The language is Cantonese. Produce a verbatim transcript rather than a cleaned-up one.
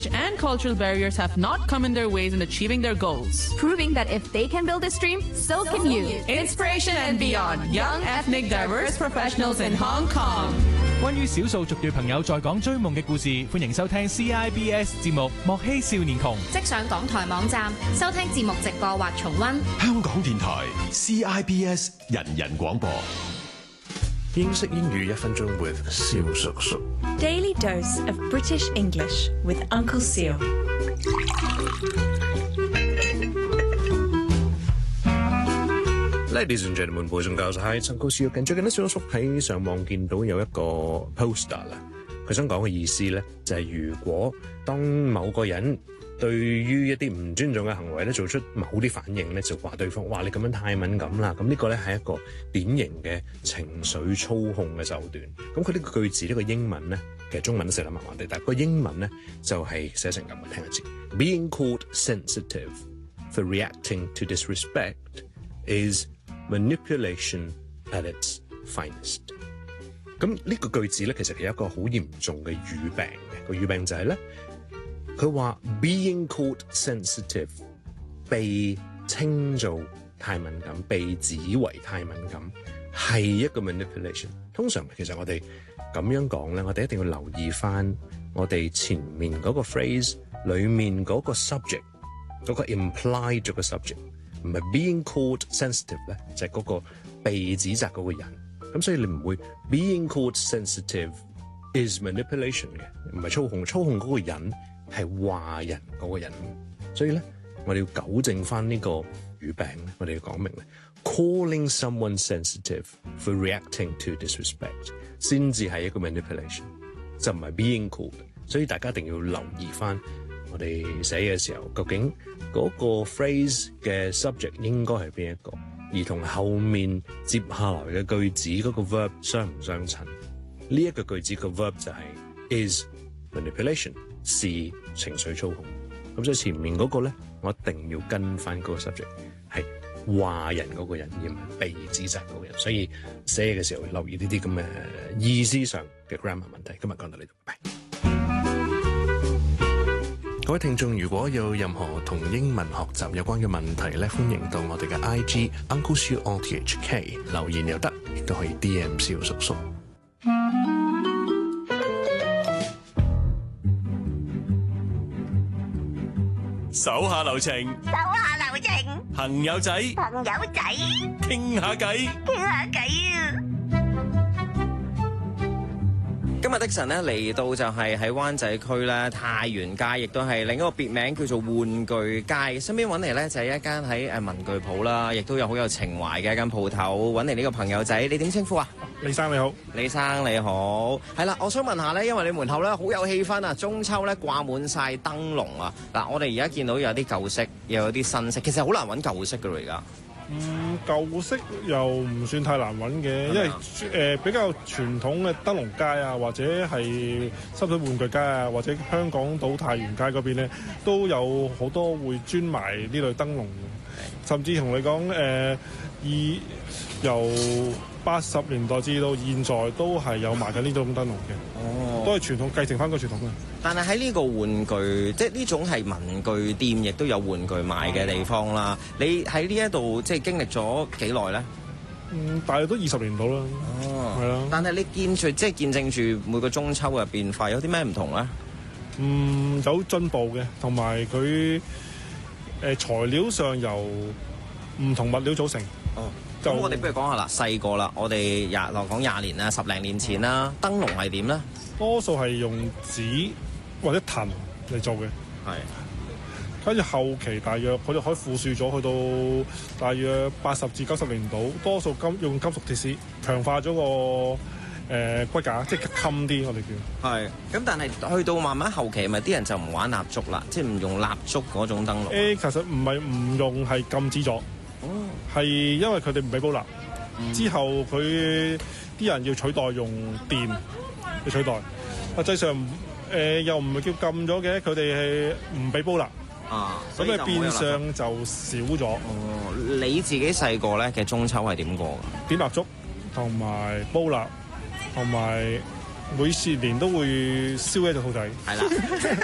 and cultural barriers have not come in their ways in achieving their goals. Proving that if they can build this dream, so can you. Inspiration and beyond. Young, ethnic, diverse professionals in Hong Kong. 關於少數族裔朋友在港追夢嘅故事，歡迎收聽 C I B S 節目《莫欺少年窮》。 即上港台網站收聽節目直播或重溫。 香港電台 C I B S 人人廣播。英式英語一分鐘 with 蕭叔叔。 Daily dose of British English with Uncle Seal. Ladies and gentlemen, boys and girls, hi, Uncle Seal。近最近咧，蕭叔喺上網見到有一個 poster 啦，佢想講嘅意思咧，就係、是、如果當某個人對於一啲唔尊重嘅行為咧，做出某啲反應咧，就話對方，哇，你咁樣太敏感啦。咁呢個咧係一個典型嘅情緒操控嘅手段。咁佢呢個句子呢、呢個英文咧，其實中文都寫得麻麻地，但係個英文咧就係、是、寫成咁嘅，聽一次。Being called sensitive for reacting to disrespect is manipulation at its finest。咁呢個句子咧，其實係一個好嚴重嘅語病嘅。個語病就係咧，佢話 being called sensitive 被稱做太敏感，被指為太敏感係一個 manipulation。通常其實我哋咁樣講咧，我哋一定要留意翻我哋前面嗰個 phrase 裡面嗰個 subject 嗰個 implied 咗個 subject。唔係 being called sensitive 咧，就係嗰個被指責嗰個人。咁所以你唔會 being called sensitive is manipulation 嘅，唔係操控。操控嗰個人係話人嗰個人。所以咧，我哋要糾正翻呢個語病咧，我哋要講明咧 ，calling someone sensitive for reacting to disrespect 先至係一個 manipulation， 就唔係 being called。所以大家一定要留意翻我哋寫嘅時候，究竟嗰個 phrase 嘅 subject 應該係邊一個，而同後面接下來嘅句子嗰個 verb 相唔相襯？呢一個句子個 verb 就係 is manipulation， 是情緒操控。咁所以前面嗰個咧，我一定要跟翻嗰個 subject 係話人嗰個人，而唔係被指責嗰個人。所以寫嘅時候留意呢啲咁嘅意思上嘅 grammar 問題。今日講到呢度，拜拜。各位聽眾，如果有任何同英文學習有關嘅問題咧，歡迎到我哋嘅 I G Uncle Siu O T H K 留言又得，亦都可以 D M 蕭叔叔。 手下留情， 手下留情， 朋友仔， 朋友仔， 傾下偈， 傾下偈啊！ 今日的神咧嚟到就係喺灣仔區咧太原街，亦都係另一個別名叫做玩具街。身邊揾嚟咧就係一間喺誒文具鋪啦，亦都有好有情懷嘅一間鋪頭。揾嚟呢個朋友仔，你點稱呼啊？ 李生你好， 李生你好。係啦，我想問下咧，因為你門口咧好有氣氛啊，中秋咧掛滿晒燈籠啊。嗱，我哋而家見到有啲舊式，又有啲新式，其實好難揾舊式㗎喎而家。 嗯，舊式又唔算太難揾嘅，因為誒、呃、比較傳統嘅燈籠街啊，或者係深水玩具街啊，或者香港島太原街嗰邊咧，都有好多會專賣呢類燈籠，甚至同你講誒、呃，以由八十年代至到現在都係有賣緊呢種燈籠嘅，哦，都係傳統繼承翻個傳統嘅。 但係喺呢個玩具，即係呢種係文具店，亦都有玩具賣嘅地方啦。你喺呢一度即係經歷咗幾耐咧？ 嗯，大約都二十年到啦。 哦， 係啦。 但係你見住即係見證住每個中秋嘅變化，有啲咩唔同咧？ 嗯，有進步嘅，同埋佢誒材料上由唔同物料組成。 哦。咁我哋不如講下啦，細個啦，我哋廿落講廿年啦，十零年前啦，燈籠係點咧？ 多數係用紙或者藤嚟做嘅， 係。 跟住後期大約佢哋可以富庶咗，去到大約八十至九十年度，多數金用金屬鐵絲強化咗個誒、呃、骨架，即係襟啲，我哋叫。 係。咁但係去到慢慢後期，咪啲人就唔玩蠟燭啦，即係唔用蠟燭嗰種燈籠。誒、 欸，其實唔係唔用，係禁止咗。哦。係因為佢哋唔俾煲蠟，嗯、之後佢啲人要取代用電去取代。實際上誒、呃、又唔係叫禁咗嘅，佢哋係唔俾煲蠟。啊，咁誒變相就少咗。 哦，你自己細個咧嘅中秋係點過㗎？ 點蠟燭，同埋煲蠟，同埋每次年都會燒一隻兔仔。 係啦。